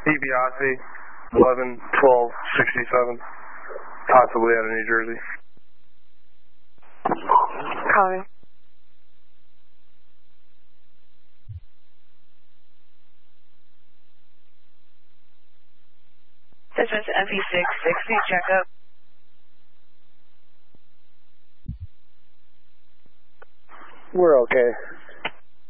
DiBiase, 11-12-67, possibly out of New Jersey. Copy. This is MP660, checkup. We're okay.